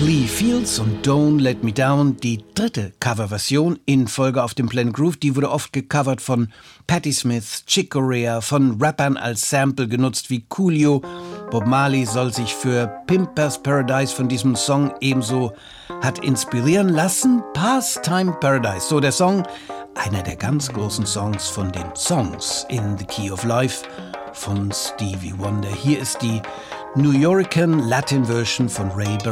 Lee Fields und Don't Let Me Down, die dritte Coverversion in Folge auf dem Planet Groove. Die wurde oft gecovert von Patti Smith, Chick Corea, von Rappern als Sample genutzt wie Coolio. Bob Marley soll sich für Pimpers Paradise von diesem Song ebenso hat inspirieren lassen. Pastime Paradise, so der Song, einer der ganz großen Songs von den Songs in the Key of Life von Stevie Wonder. Hier ist die New Yorker Latin Version von Ray Barretto.